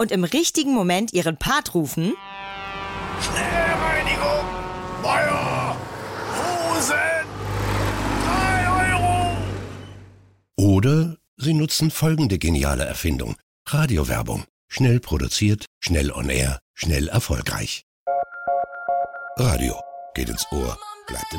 und im richtigen Moment ihren Part rufen? Schnellreinigung, Meier, Hosen, 3 €. Oder Sie nutzen folgende geniale Erfindung: Radiowerbung. Schnell produziert, schnell on air, schnell erfolgreich. Radio geht ins Ohr, bleibt im